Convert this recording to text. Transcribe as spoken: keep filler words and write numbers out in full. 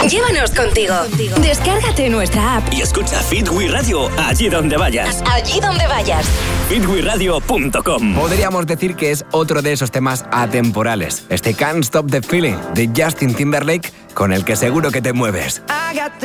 Llévanos contigo. Descárgate nuestra app y escucha Fit We Radio allí donde vayas. Allí donde vayas. fit we radio punto com. Podríamos decir que es otro de esos temas atemporales. Este Can't Stop the Feeling de Justin Timberlake, con el que seguro que te mueves.